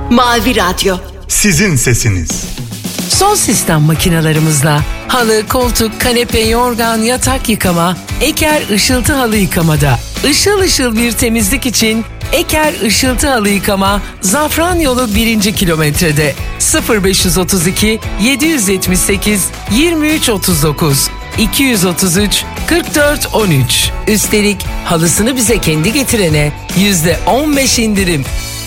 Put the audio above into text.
Mavi Radyo. Sizin sesiniz. Son sistem makinalarımızla halı, koltuk, kanepe, yorgan, yatak yıkama, Eker Işıltı Halı Yıkamada. Işıl ışıl bir temizlik için Eker Işıltı Halı Yıkama, Zafran Yolu 1. kilometrede. 0532 778 2339 233 44 13. Üstelik halısını bize kendi getirene %15 indirim.